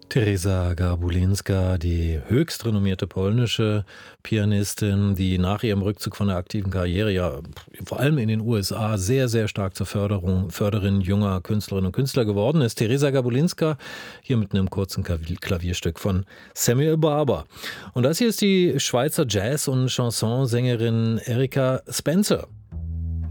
Teresa Garbulinska, die höchst renommierte polnische Pianistin, die nach ihrem Rückzug von der aktiven Karriere ja vor allem in den USA sehr, sehr stark zur Förderin junger Künstlerinnen und Künstler geworden ist. Teresa Garbulinska hier mit einem kurzen Klavierstück von Samuel Barber. Und das hier ist die Schweizer Jazz- und Chansonsängerin Erika Spencer.